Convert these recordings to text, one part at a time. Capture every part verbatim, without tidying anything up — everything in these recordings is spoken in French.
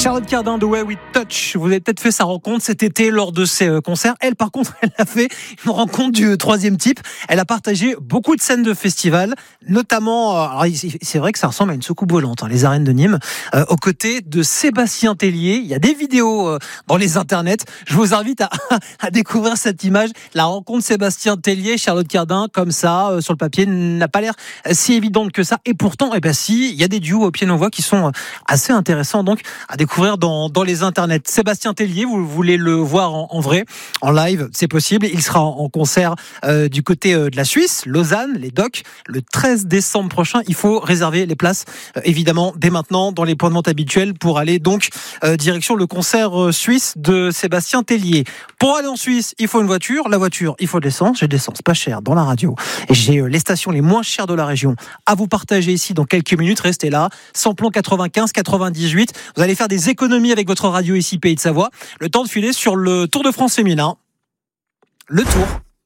Charlotte Cardin de Way We Touch, vous avez peut-être fait sa rencontre cet été lors de ses concerts. Elle, par contre, elle a fait une rencontre du troisième type. Elle a partagé beaucoup de scènes de festival, notamment, alors c'est vrai que ça ressemble à une soucoupe volante, hein, les arènes de Nîmes, euh, aux côtés de Sébastien Tellier. Il y a des vidéos euh, dans les internets. Je vous invite à, à découvrir cette image. La rencontre Sébastien Tellier, Charlotte Cardin, comme ça, euh, sur le papier, n'a pas l'air si évidente que ça. Et pourtant, eh ben si, il y a des duos au piano-voix qui sont assez intéressants, donc à découvrir Dans, dans les internets. Sébastien Tellier, vous voulez le voir en, en vrai, en live, c'est possible. Il sera en, en concert euh, du côté euh, de la Suisse, Lausanne, les Docks, le treize décembre prochain. Il faut réserver les places, euh, évidemment, dès maintenant, dans les points de vente habituels pour aller donc euh, direction le concert euh, suisse de Sébastien Tellier. Pour aller en Suisse, il faut une voiture. La voiture, il faut de l'essence. J'ai de l'essence pas chère dans la radio. Et j'ai euh, les stations les moins chères de la région à vous partager ici dans quelques minutes. Restez là. Samplon quatre-vingt-quinze quatre-vingt-dix-huit. Vous allez faire des économies avec votre radio ici Pays de Savoie. Le temps de filer sur le Tour de France féminin. Le Tour.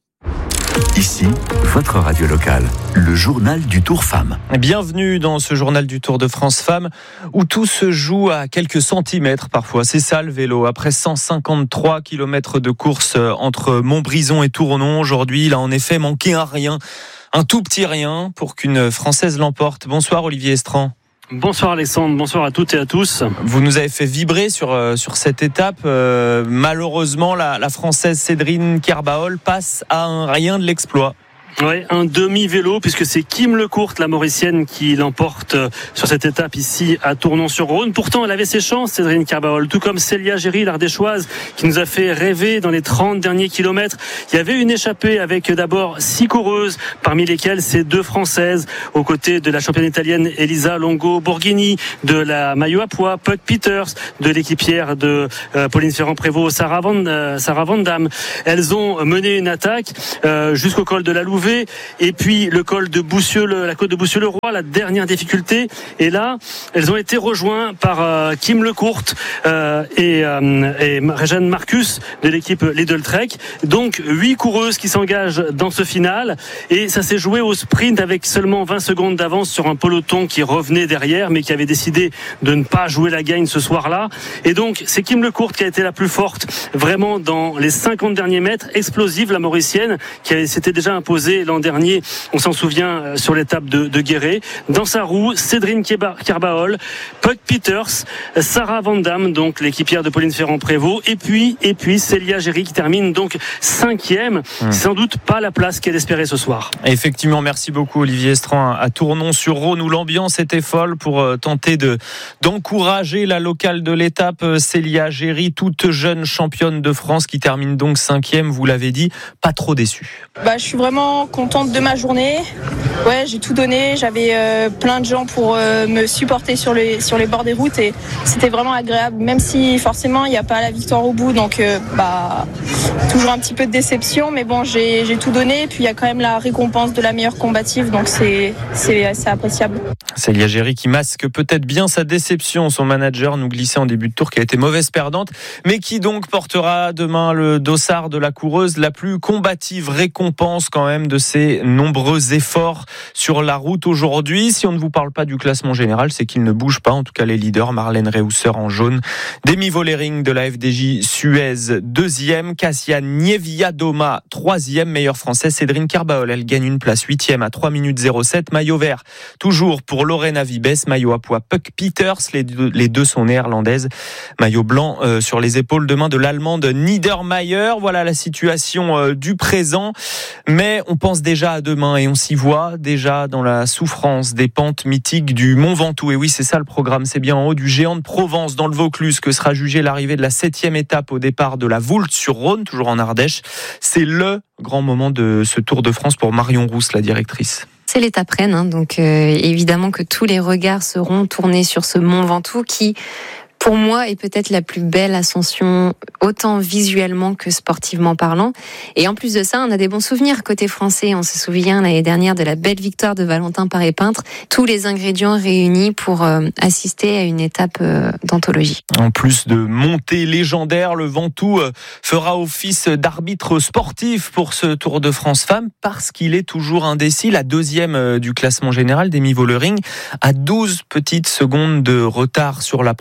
Ici, votre radio locale, le journal du Tour Femmes. Bienvenue dans ce journal du Tour de France Femmes où tout se joue à quelques centimètres parfois. C'est ça le vélo. Après cent cinquante-trois kilomètres de course entre Montbrison et Tournon, aujourd'hui, il a en effet manqué un rien, un tout petit rien pour qu'une Française l'emporte. Bonsoir Olivier Estran. Bonsoir Alexandre, bonsoir à toutes et à tous. Vous nous avez fait vibrer sur, euh, sur cette étape. Euh, malheureusement, la, la Française Cédrine Kerbaol passe à un rien de l'exploit. Ouais, un demi-vélo, puisque c'est Kim Lecourte, la Mauricienne, qui l'emporte sur cette étape ici à Tournon-sur-Rhône. Pourtant, elle avait ses chances, Cédrine Kerbaol, tout comme Célia Géry, l'Ardéchoise, qui nous a fait rêver dans les trente derniers kilomètres. Il y avait une échappée avec d'abord six coureuses, parmi lesquelles ces deux Françaises, aux côtés de la championne italienne Elisa Longo-Borghini, de la maillot à pois, Puck Peters, de l'équipière de euh, Pauline Ferrand-Prévot, Sarah Van, euh, Sarah Van Damme. Elles ont mené une attaque euh, jusqu'au col de la Louve, et puis le col de Boussieux, la côte de Boussieux-le-Roi, la dernière difficulté. Et là, elles ont été rejointes par euh, Kim Lecourte euh, et, euh, et Réjeanne Marcus de l'équipe Lidl Trek. Donc huit coureuses qui s'engagent dans ce final. Et ça s'est joué au sprint avec seulement vingt secondes d'avance sur un peloton qui revenait derrière, mais qui avait décidé de ne pas jouer la gagne ce soir-là. Et donc c'est Kim Lecourte qui a été la plus forte, vraiment dans les cinquante derniers mètres, explosive, la Mauricienne, qui s'était déjà imposée l'an dernier, on s'en souvient, sur l'étape de, de Guéret. Dans sa roue, Cédrine Kerbaol, Puck Peters, Sarah Van Damme, donc l'équipière de Pauline Ferrand-Prévot, et puis, et puis Célia Géry qui termine donc cinquième. Mmh. Sans doute pas la place qu'elle espérait ce soir. Effectivement, merci beaucoup Olivier Estran à Tournon-sur-Rhône où l'ambiance était folle pour tenter de, d'encourager la locale de l'étape, Célia Géry, toute jeune championne de France qui termine donc cinquième, vous l'avez dit, pas trop déçue. Bah, je suis vraiment contente de ma journée. Ouais, j'ai tout donné. J'avais euh, plein de gens pour euh, me supporter sur les sur les bords des routes et c'était vraiment agréable. Même si forcément il n'y a pas la victoire au bout, donc euh, bah toujours un petit peu de déception. Mais bon, j'ai j'ai tout donné. Et puis il y a quand même la récompense de la meilleure combative, donc c'est c'est c'est appréciable. Célia Géry qui masque peut-être bien sa déception. Son manager nous glissait en début de tour qui a été mauvaise perdante, mais qui donc portera demain le dossard de la coureuse la plus combative. Récompense quand même de ses nombreux efforts sur la route aujourd'hui. Si on ne vous parle pas du classement général, c'est qu'il ne bouge pas. En tout cas, les leaders, Marlène Reusser en jaune, Demi Vollering de la F D J Suez, deuxième, Cassia Niewiadoma, troisième, meilleure française, Cédrine Kerbaol, elle gagne une place, huitième à trois minutes zéro sept, maillot vert, toujours pour Lorena Vibes, maillot à pois, Puck Peters, les deux, les deux sont néerlandaises, maillot blanc euh, sur les épaules demain de l'allemande Niedermayer. Voilà la situation euh, du présent, mais on pense déjà à demain et on s'y voit déjà dans la souffrance des pentes mythiques du Mont Ventoux. Et oui, c'est ça le programme, c'est bien en haut du géant de Provence dans le Vaucluse que sera jugée l'arrivée de la septième étape au départ de la Voulte-sur-Rhône, toujours en Ardèche. C'est le grand moment de ce Tour de France pour Marion Rousse, la directrice. C'est l'étape reine, hein, donc euh, évidemment que tous les regards seront tournés sur ce Mont Ventoux qui, pour moi, est peut-être la plus belle ascension, autant visuellement que sportivement parlant. Et en plus de ça, on a des bons souvenirs côté français. On se souvient l'année dernière de la belle victoire de Valentin Paré-Peintre. Tous les ingrédients réunis pour euh, assister à une étape euh, d'anthologie. En plus de montée légendaire, le Ventoux euh, fera office d'arbitre sportif pour ce Tour de France Femmes parce qu'il est toujours indécis. La deuxième euh, du classement général, Demi Vollering, à douze petites secondes de retard sur la première. La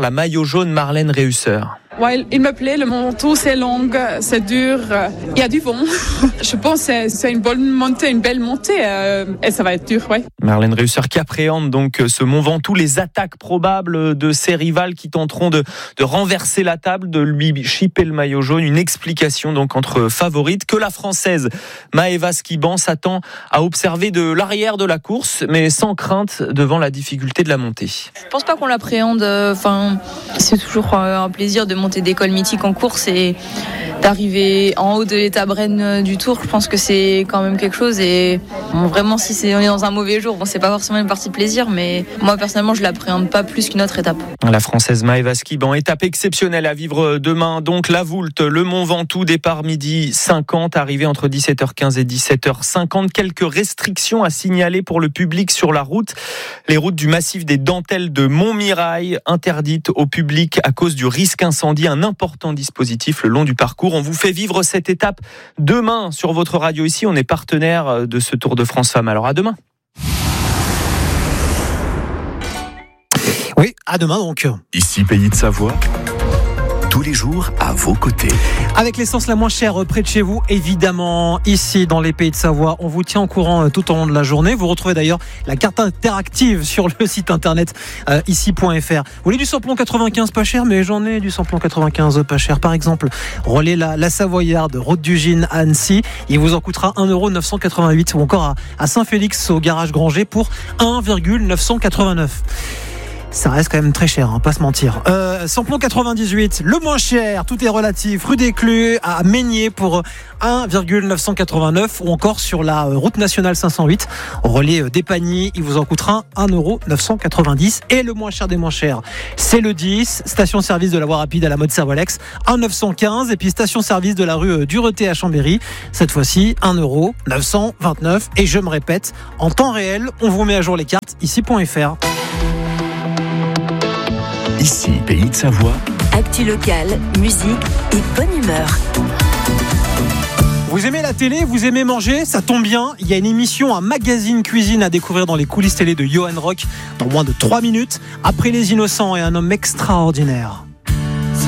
la maillot jaune Marlène Reusser. Ouais, il me plaît, le manteau c'est long, c'est dur, il y a du vent. Je pense que c'est une bonne montée, une belle montée euh, et ça va être dur, ouais. Marlène Reusser qui appréhende donc ce Mont Ventoux, les attaques probables de ses rivales qui tenteront de, de renverser la table, de lui chipper le maillot jaune. Une explication donc entre favorites que la Française Maëva Skiban s'attend à observer de l'arrière de la course, mais sans crainte devant la difficulté de la montée. Je pense pas qu'on l'appréhende. Enfin, c'est toujours un plaisir de monter des cols mythiques en course et d'arriver en haut de l'étape reine du Tour. Je pense que c'est quand même quelque chose et bon, vraiment si c'est, on est dans un mauvais jour, bon, c'est pas forcément une partie de plaisir, mais moi personnellement je l'appréhende pas plus qu'une autre étape. La Française Maëva Skiban, étape exceptionnelle à vivre demain, donc la Voulte, le Mont Ventoux, départ midi cinquante, arrivée entre dix-sept heures quinze et dix-sept heures cinquante. Quelques restrictions à signaler pour le public sur la route. Les routes du massif des Dentelles de Montmirail interdites au public à cause du risque incendie. Un important dispositif le long du parcours. On vous fait vivre cette étape demain sur votre radio ici. On est partenaire de ce Tour de France Femmes. Alors à demain. Oui, à demain donc. Ici Pays de Savoie, tous les jours à vos côtés. Avec l'essence la moins chère près de chez vous, évidemment, ici dans les Pays de Savoie, on vous tient au courant tout au long de la journée. Vous retrouvez d'ailleurs la carte interactive sur le site internet euh, ici point f r. Vous voulez du samplon quatre-vingt-quinze pas cher, mais j'en ai du samplon quatre-vingt-quinze pas cher. Par exemple, relais la, la Savoyarde, route du Gine à Annecy, il vous en coûtera un euro neuf cent quatre-vingt-huit, ou encore à, à Saint-Félix au garage Granger pour un virgule neuf cent quatre-vingt-neuf. Ça reste quand même très cher, hein, pas se mentir. Euh, samplon quatre-vingt-dix-huit, le moins cher, tout est relatif, rue des Clus à Meignier pour un virgule neuf cent quatre-vingt-neuf, ou encore sur la route nationale cinq cent huit, au relais d'Épagny, il vous en coûtera un euro neuf cent quatre-vingt-dix. Et le moins cher des moins chers, c'est le dix, station-service de la voie rapide à la mode Servolex, un euro neuf cent quinze, et puis station-service de la rue Dureté à Chambéry, cette fois-ci un euro neuf cent vingt-neuf. Et je me répète, en temps réel, on vous met à jour les cartes ici point f r. Ici, Pays de Savoie. Actu locale, musique et bonne humeur. Vous aimez la télé, vous aimez manger, ça tombe bien. Il y a une émission, un magazine cuisine à découvrir dans les coulisses télé de Johan Rock dans moins de trois minutes. Après les Innocents et un homme extraordinaire.